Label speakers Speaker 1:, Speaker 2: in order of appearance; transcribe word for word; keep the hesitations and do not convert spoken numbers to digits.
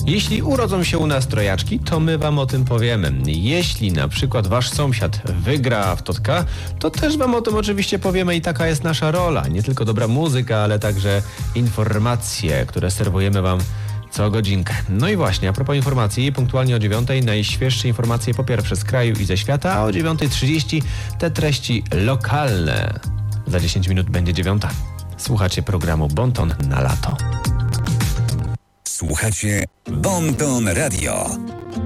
Speaker 1: Jeśli urodzą się u nas trojaczki, to my wam o tym powiemy. Jeśli na przykład wasz sąsiad wygra w Totka, to też wam o tym oczywiście powiemy i taka jest nasza rola. Nie tylko dobra muzyka, ale także informacje, które serwujemy wam co godzinkę. No i właśnie, a propos informacji, punktualnie o dziewiątej najświeższe informacje po pierwsze z kraju i ze świata, a o dziewiąta trzydzieści te treści lokalne. Za dziesięć minut będzie dziewiąta. Słuchacie programu Bonton na lato.
Speaker 2: Słuchacie Bonton Radio.